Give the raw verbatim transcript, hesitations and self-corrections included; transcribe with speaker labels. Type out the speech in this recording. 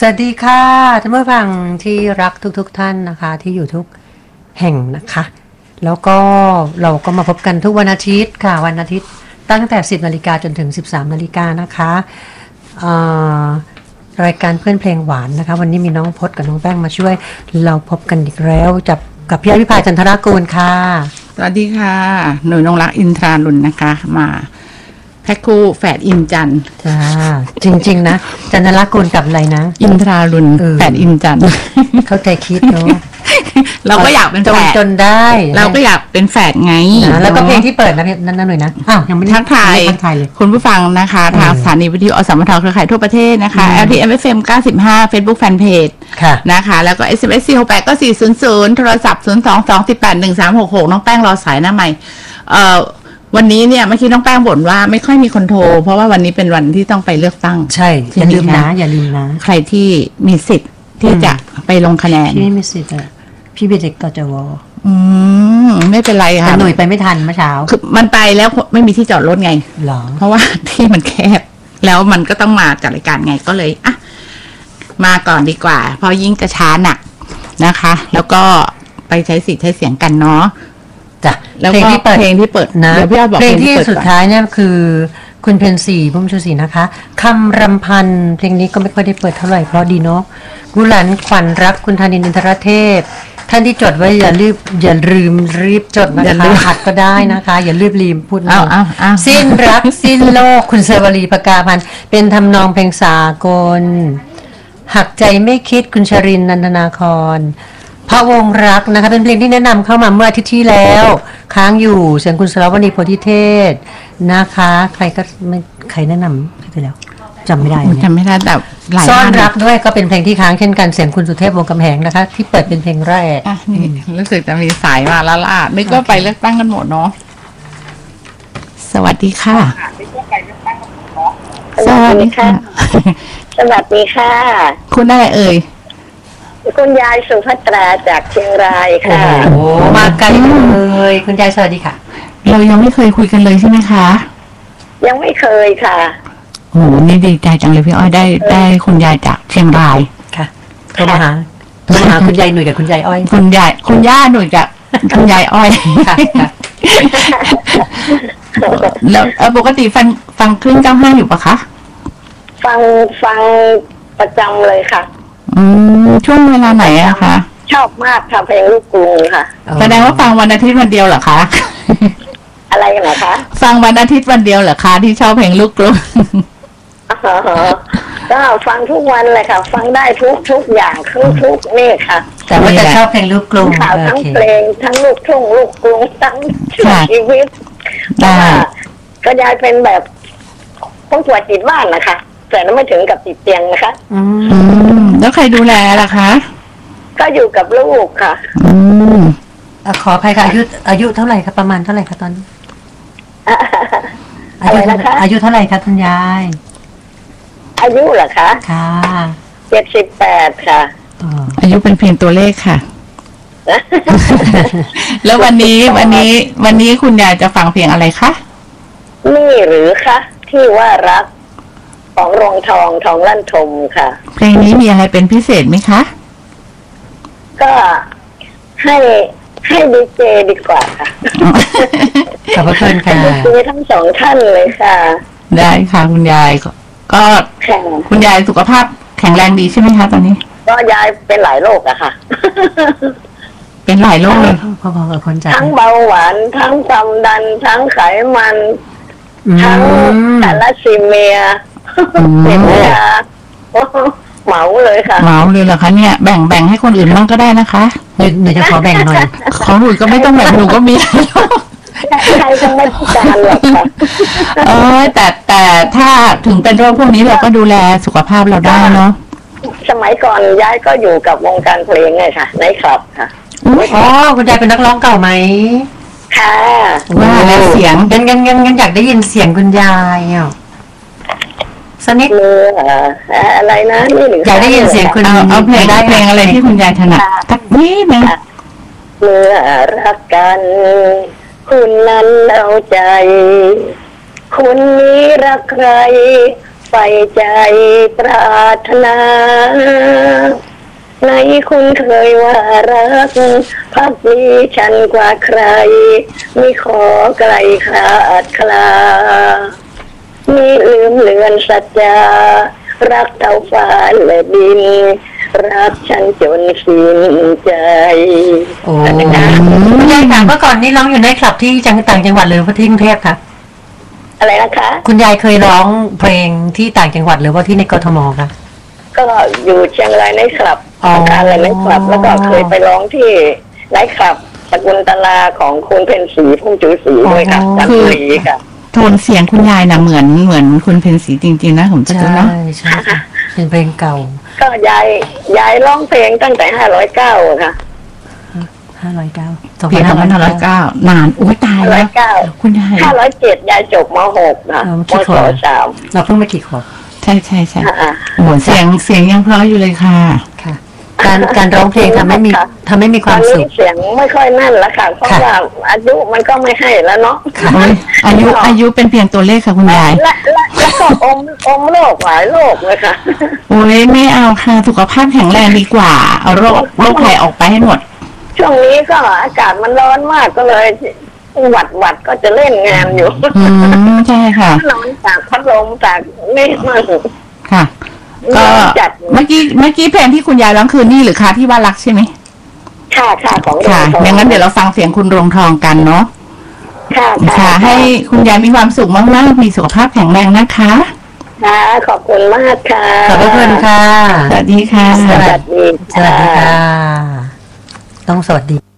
Speaker 1: สวัสดีค่ะท่านผู้ฟังที่รักทุกๆ ท, ท่านนะคะที่อยู่ทุกแห่งนะคะแล้วก็เราก็มาพบกันทุกวันอาทิตย์ค่ะวันอาทิตย์ตั้งแต่สิบนาฬิกาจนถึงสิบสามนาฬิกานะคะรายการเพื่อนเพลงหวานนะคะวันนี้มีน้องพจน์กับน้องแป้งมาช่วยเราพบกันอีกแล้วจับกับพี่อภิภาจันทรกูลค่ะ
Speaker 2: สวัสดีค่ะหนุ่ยนงรักอินทราลุนนะคะมาแพ็คคู่แฝดอินจัน
Speaker 1: จ้าจริงๆนะจันทรกูลกับอะไรนะ
Speaker 2: อินทราลุนแฝดอินจัน
Speaker 1: เข้าใจคิดเนาะ
Speaker 2: เราก็อยากเป็นแฝด
Speaker 1: จนได้
Speaker 2: เราก็อยากเป็นแฝดไง
Speaker 1: แล้วก็เพลงที่เปิดนะนั่นหน่อยนะอ้าวยังไม่
Speaker 2: ทักทายคุณผู้ฟังนะคะทางสถานีวิทยุอสมทเครือข่ายทั่วประเทศนะคะ แอล ที เอ็ม เอฟ เอ็ม เก้าสิบห้า Facebook Fanpage นะคะแล้วก็ เอส เอ็ม เอส สี่ หก แปด ก็ สี่ ศูนย์ ศูนย์โทรศัพท์ศูนย์ สอง สอง หนึ่ง แปด หนึ่ง สาม หก หกน้องแป้งรอสายหน้าใหม่เอ่อวันนี้เนี่ยเมื่อกี้น้องแป้งบ่นว่าไม่ค่อยมีคนโทรเพราะว่าวันนี้เป็นวันที่ต้องไปเลือกตั้ง
Speaker 1: ใช่อย่าลืมนะอย่าลืมนะ
Speaker 2: ใครที่มีสิทธิ์ที่จะไปลงคะแนน
Speaker 1: พี่ไม่มีสิทธิ์อ่ะพี่เป็นเด็กกจว
Speaker 2: อืมไม่เป็นไรค่ะ
Speaker 1: แต่หน่วยไปไม่ทันเมื่อเช้า
Speaker 2: คือมันไปแล้วไม่มีที่จอดรถไง
Speaker 1: หรอ
Speaker 2: เพราะว่าที่มันแคบแล้วมันก็ต้องมาจัดรายการไงก็เลยอ่ะมาก่อนดีกว่าเพราะยิ่งจะช้าหนักนะคะแล้วก็ไปใช้สิทธิ์ใช้เสียงกันเนาะ
Speaker 1: จ้ะแล้วเพลงที่เปิด
Speaker 2: เพลงที่เปิด
Speaker 1: นะเพลงที่สุดท้ายเนี่ยคือคุณเพนสีพุ่มชูศรีนะคะคำรำพันเพลงนี้ก็ไม่ค่อยได้เปิดเท่าไหร่เพราะดีเนาะกุหลาบขวัญรักคุณธานินทร์อินทรเทพท่านที่จดไว้อย่าลืมอย่าลืมรีบจดนะคะหัดก็ได้นะคะอย่าลืมลืมพูด
Speaker 2: เอาเอาเอา
Speaker 1: สิ้นรักสิ้นโลกคุณเสวลีประกาพันธ์เป็นทำนองเพลงสากลหักใจไม่คิดคุณชรินทร์นันทนาครพระวงรักนะคะเป็นเพลงที่แนะนำเข้ามาเมื่ออาทิตย์ที่แล้วค้างอยู่เสียงคุณสรวณีโพธิเทศนะคะใครก็ไม่ใครแนะนำไปแล้วจำไม่ได้
Speaker 2: จำไม่ได้แต่หลาย
Speaker 1: ซ่อนรักด้วยก็เป็นเพลงที่ค้างเช่นกันเสียงคุณสุเทพวงศ์กำแหงนะคะที่เปิดเป็นเพลงแรก
Speaker 2: อ่ะนี่รู้สึกจะมีสายมาแล้วล่ะนึกว่าไปเลือกตั้งกันหมดเนาะสวัสดีค่ะ
Speaker 3: สวัสดีค่ะสวัสดีค่ะ
Speaker 2: คุณอะไรเอ่ย
Speaker 3: คุณยายสุภัตราจากเชียงรายค่ะ
Speaker 1: โอ้มาไกลเลยคุณยายสวัสดีค่ะ
Speaker 2: เรายังไม่เคยคุยกันเลยใช่ไหมคะ
Speaker 3: ยังไม่เคยค่ะ
Speaker 2: โอ้นี่ดีใจจังเลยพี่อ้อยได้ได้คุณยายจากเชียงราย
Speaker 1: ค่ะโทรมาหาโทรมาหาคุณยายหนุ่ยกับคุณยายอ้อย
Speaker 2: คุณยายคุณย่าหนุ่ยจากคุณยายอ้อยค่ะแล้วปกติฟังฟังคลื่นเก้าห้าอยู่ปะคะ
Speaker 3: ฟังฟังประจำเลยค่ะ
Speaker 2: อืมช่วงเวลาไหนอะคะ
Speaker 3: ชอบมากค่ะเพลงลูกกรุงค่ะ
Speaker 2: แสดงว่าฟังวันอาทิตย์วันเดียวเหรอคะ
Speaker 3: อะไรเหรอคะ
Speaker 2: ฟังวันอาทิตย์วันเดียวเหรอคะที่ชอบเพลงลูกกรุง
Speaker 3: ก็ฟังทุกวันเลยค่ะฟังได้ทุกทุกอย่างทุกทุกนี่ค่ะ
Speaker 1: แต่ว่าจะชอบเพลงลูกกรุง
Speaker 3: ข่าวทั้งเพลงทั้งลูกทุ่งลูกกรุงทั้งชีวิตได้ก็ยายเป็นแบบผู้ป่วยติดบ้านนะคะแต่ไม่ถึงกับติดเตียงนะคะ
Speaker 2: อืมแล้วใครดูแลล่ะคะ
Speaker 3: ก็อยู่กับลูกค่ะ
Speaker 2: อืม
Speaker 1: ขออภัยค่ะอายุอายุเท่าไหร่คะประมาณเท่าไหร่คะตอนนี้
Speaker 3: อายุนะคะ
Speaker 1: อายุเท่าไหร่คะคุณยาย
Speaker 3: อายุเหรอคะ
Speaker 1: ค่ะ
Speaker 3: เจ็ดสิบแปดค่ะ
Speaker 2: อายุเป็นเพียงตัวเลขค่ะแล้ววันนี้วันนี้วันนี้คุณยายจะฟังเพลงอะไรคะ
Speaker 3: นี่หรือคะที่ว่ารักของรองทองทองลั่นทมค่ะ
Speaker 2: เพลงนี้มีอะไรเป็นพิเศษไหมคะ
Speaker 3: ก็ให้ให้ดีเจดีกว่าค่ะ
Speaker 1: ขอบคุณค่ะ
Speaker 3: ดีทั้งสองท่านเลยค่ะ
Speaker 2: ได้ค่ะคุณยายก็คุณยายสุขภาพแข็งแรงดีใช่ไหมคะตอนนี้
Speaker 3: ก็ยายเป็นหลายโรคอะค่ะ
Speaker 2: เป็นหลายโรคเลย
Speaker 1: พอๆกับคนจ่าย
Speaker 3: ทั้งเบาหวานทั้งความดันทั้งไขมันทั้งทาลัสซีเมียเป็นยาเหมาเลยค่ะ
Speaker 2: เหมาเลยเหรอคะเนี่ยแบ่งแบ่งให้คนอื่นบ้างก็ได้นะคะ
Speaker 1: หนูจะขอแบ่งหน่อย
Speaker 2: ของหนูก็ไม่ต้องแบ่งหนูก็มี
Speaker 3: ใครจะไม่ต้องการหรอกค่ะ
Speaker 2: เออแต่แต่ถ้าถึงเป็นโรคพวกนี้เราก็ดูแลสุขภาพเราได้เนาะ
Speaker 3: สมัยก่อนยายก็อยู่กับวงการเพลงไงค่ะในคลับค่ะ
Speaker 1: อ๋อคุณยายเป็นนักร้องเก่าไหม
Speaker 3: ค่ะ
Speaker 1: ว่าแล้วเสียงงั้นงั้นงั้นงั้นอยากได้ยินเสียงคุณยายอ่ะสนิท
Speaker 3: อะไรนะนี่หรือ
Speaker 1: อยากได้ยินเสียงคุณ
Speaker 2: เอาเอาเพลงได้เพลงอะไรที่คุณยายถนัดสักนิดนึง
Speaker 3: เมื่อรักกันคุณนั้นเอาใจคุณนี้รักใครไฟใจปรารถนาในคุณเคยว่ารักพักดีฉันกว่าใครไม่ขอไกลขาดคลามีลืมเลือนสัจจารักเท่าฟ้าและดินรักฉันจนสิ้นใจ
Speaker 1: โอ้คุณยายค่ะเมื่อก่อนนี้ร้องอยู่ในคลับที่จังต่างจังหวัดหรือว่าที่กรุงเทพคะ
Speaker 3: อะไรนะคะ
Speaker 1: คุณยายเคยร้องเพลงที่ต่างจังหวัดหรือว่าที่ในกทมคะ
Speaker 3: ก็อยู่เชียงรายในคลับอาคารในคลับแล้วก็เคยไปร้องที่ไนท์คลับสกุลตลาของคุณเพ็ญศรีพุ่มจูศรีด้วยค่ะจันทบุรีค่ะ
Speaker 2: โทนเสียงคุณยายนะเหมือนเหมือนคุณเพ็ญศรีจริงๆนะผมจะรู้เนาะ
Speaker 1: ใช่ค่ะเป็นเพลงเก่า
Speaker 3: ก็ยายยายร้องเพลงตั้งแต่ห้าร้อยเก้าค่ะ
Speaker 1: ห้าร้อยเก้า
Speaker 2: ปีสองพันห้าร้อยเก้านานโอ้ยตายแล้วคุณยาย
Speaker 3: ห้าร้อยเจ็ดยายจบมหกค่ะมศสาม
Speaker 1: เราเพิ่งมากี่ขวบ
Speaker 2: ใช่ใช่ใช่โอ้เสียงเสียงยังเพราะอยู่เลยค่ะ
Speaker 1: ค่ะการการร้องเพลงทำให้มีทำให้มีความสุข
Speaker 3: เสียงไม่ค่อยนั่นละค่ะเพราะว่าอายุมันก็ไม่ให้แล้วเนาะ
Speaker 2: อายุอายุเป็นเพียงตัวเลขค่ะคุณยาย
Speaker 3: และแล้วก็อมอมโรคหลายโรคเลยค่ะ
Speaker 2: โอ้ยไม่เอาค่ะสุขภาพแข็งแรงดีกว่าเอาโรคโรคภัยออกไปให้หมด
Speaker 3: ช่วงนี้ก็อากาศมันร้อนมากก็เลยหวัดหวัดก็จะเล่นงานอยู่
Speaker 2: อืมใช่ค่ะ
Speaker 3: นอนจากพัดลมจากนี่มา
Speaker 2: ค่ะก็เมื่อกี้เมื่อกี้เพลงที่คุณยายร้องคือนี่หรือคะที่ว่ารักใช่ไหม
Speaker 3: ค่ะค่ะของ
Speaker 2: ค่ะอย่างนั้นเดี๋ยวเราฟังเสียงคุณรวงทองกันเนาะ
Speaker 3: ค่ะ
Speaker 2: ค่ะให้คุณยายมีความสุขมากๆมีสุขภาพแข็งแรงนะคะ
Speaker 3: ค่ะขอบคุณมากค่ะ
Speaker 1: ขอบคุณค่ะ
Speaker 2: สวัสดีค่ะ
Speaker 3: สวัสดี
Speaker 1: สวัสดีค่ะต้องสวัสดี